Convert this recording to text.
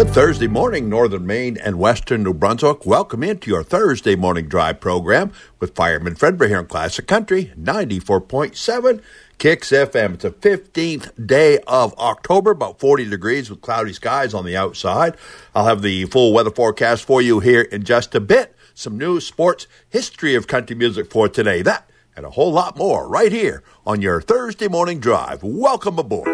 Good Thursday morning, Northern Maine and Western New Brunswick. Welcome into your Thursday morning drive program with Fireman Fred. We're here in Classic Country, 94.7 Kicks FM. It's the 15th day of October, about 40 degrees with cloudy skies on the outside. I'll have the full weather forecast for you here in just a bit. Some news, sports, history of country music for today. That and a whole lot more right here on your Thursday morning drive. Welcome aboard.